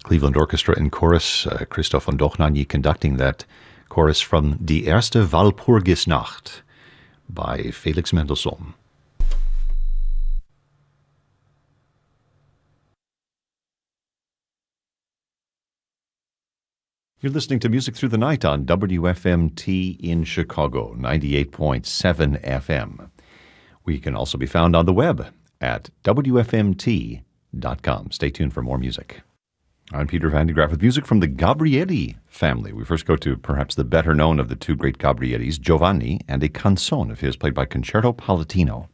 Cleveland Orchestra and Chorus, Christoph von Dochnanyi conducting that chorus from Die erste Walpurgisnacht by Felix Mendelssohn. You're listening to Music Through the Night on WFMT in Chicago, 98.7 FM. We can also be found on the web at WFMT.com. Stay tuned for more music. I'm Peter Van de Graaff with music from the Gabrieli family. We first go to perhaps the better known of the two great Gabrielis, Giovanni, and a canzone of his played by Concerto Palatino.